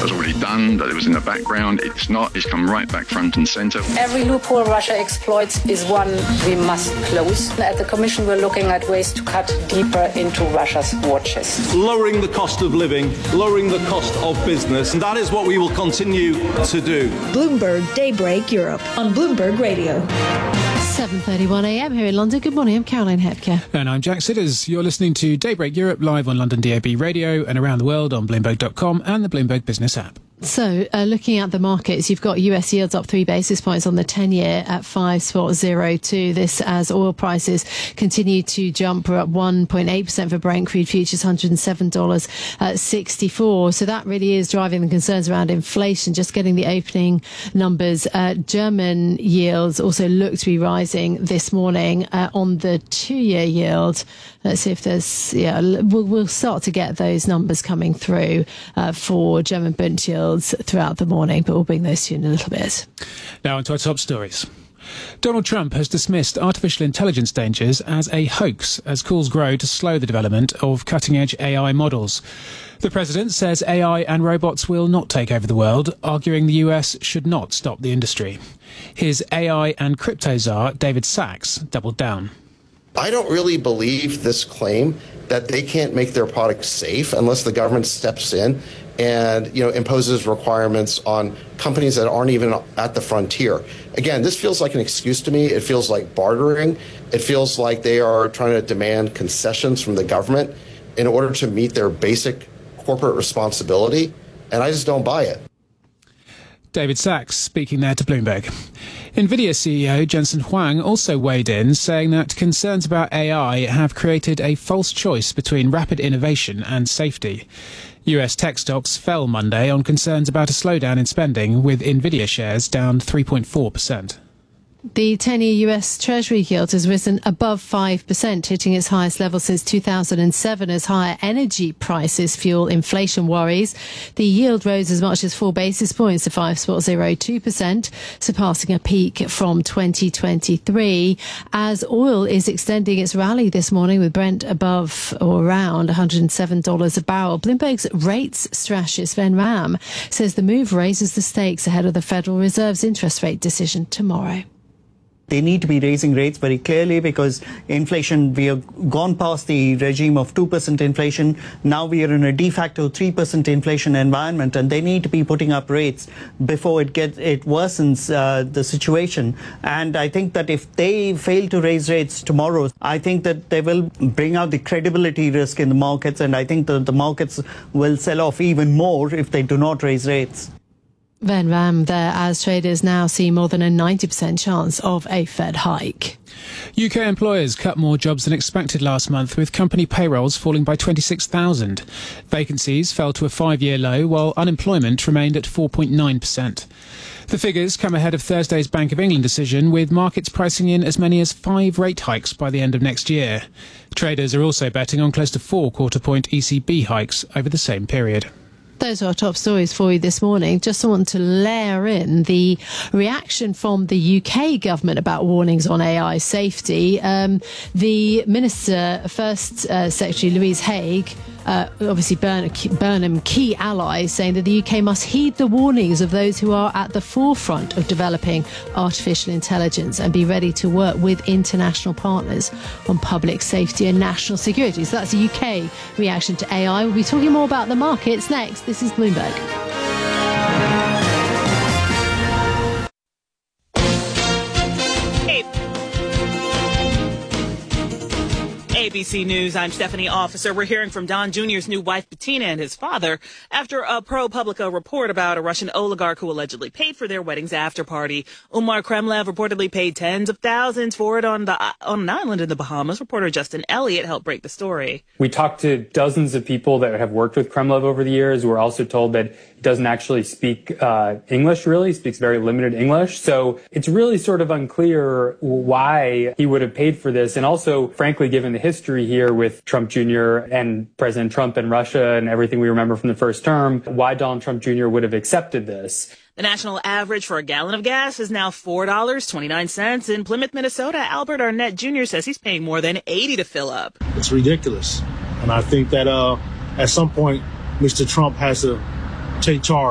was already done, that it was in the background. It's not. It's come right back front and centre. Every loophole Russia exploits is one we must close. At the Commission, we're looking at ways to cut deeper into Russia's war chest. Lowering the cost of living, lowering the cost of business, and that is what we will continue to do. Bloomberg Daybreak Europe on Bloomberg Radio. 7:31 a.m. here in London. Good morning, I'm Caroline Hepker. And I'm Jack Sidders. You're listening to Daybreak Europe live on London DAB Radio and around the world on Bloomberg.com and the Bloomberg Business app. So, looking at the markets, you've got US yields up 3 basis points on the 10-year at 5.02. This as oil prices continue to jump. We're up 1.8% for Brent crude futures, $107.64. So that really is driving the concerns around inflation. Just getting the opening numbers. German yields also look to be rising this morning on the 2-year yield. Let's see if there's, we'll start to get those numbers coming through for German Bund yields throughout the morning, but we'll bring those to you in a little bit. Now on to our top stories. Donald Trump has dismissed artificial intelligence dangers as a hoax as calls grow to slow the development of cutting-edge AI models. The president says AI and robots will not take over the world, arguing the US should not stop the industry. His AI and crypto czar, David Sacks, doubled down. I don't really believe this claim that they can't make their products safe unless the government steps in and imposes requirements on companies that aren't even at the frontier. Again, this feels like an excuse to me. It feels like bartering. It feels like they are trying to demand concessions from the government in order to meet their basic corporate responsibility, and I just don't buy it. David Sacks speaking there to Bloomberg. NVIDIA CEO Jensen Huang also weighed in, saying that concerns about AI have created a false choice between rapid innovation and safety. US tech stocks fell Monday on concerns about a slowdown in spending, with NVIDIA shares down 3.4%. The 10-year US Treasury yield has risen above 5%, hitting its highest level since 2007 as higher energy prices fuel inflation worries. The yield rose as much as 4 basis points to 5.02%, surpassing a peak from 2023, as oil is extending its rally this morning with Brent above or around $107 a barrel. Bloomberg's rates strategist Ven Ram says the move raises the stakes ahead of the Federal Reserve's interest rate decision tomorrow. They need to be raising rates very clearly because inflation, we have gone past the regime of 2% inflation. Now we are in a de facto 3% inflation environment, and they need to be putting up rates before it worsens the situation. And I think that if they fail to raise rates tomorrow, I think that they will bring out the credibility risk in the markets, and I think that the markets will sell off even more if they do not raise rates. Ven Ram there, as traders now see more than a 90% chance of a Fed hike. UK employers cut more jobs than expected last month, with company payrolls falling by 26,000. Vacancies fell to a 5-year low, while unemployment remained at 4.9%. The figures come ahead of Thursday's Bank of England decision, with markets pricing in as many as 5 rate hikes by the end of next year. Traders are also betting on close to 4 quarter-point ECB hikes over the same period. Those are our top stories for you this morning. Just want to layer in the reaction from the UK government about warnings on AI safety. The First Secretary Louise Haigh, obviously Burnham, key ally, saying that the UK must heed the warnings of those who are at the forefront of developing artificial intelligence and be ready to work with international partners on public safety and national security. So that's a UK reaction to AI. We'll be talking more about the markets next. This is Bloomberg. ABC News, I'm Stephanie Officer. We're hearing from Don Jr.'s new wife, Bettina, and his father after a ProPublica report about a Russian oligarch who allegedly paid for their wedding's after party. Umar Kremlev reportedly paid tens of thousands for it on an island in the Bahamas. Reporter Justin Elliott helped break the story. We talked to dozens of people that have worked with Kremlev over the years. We're also told that he doesn't actually speak English, really. He speaks very limited English. So it's really sort of unclear why he would have paid for this. And also, frankly, given the history here with Trump Jr. and President Trump and Russia and everything we remember from the first term, why Donald Trump Jr. would have accepted this. The national average for a gallon of gas is now $4.29. In Plymouth, Minnesota, Albert Arnett Jr. says he's paying more than $80 to fill up. It's ridiculous. And I think that at some point, Mr. Trump has to take charge.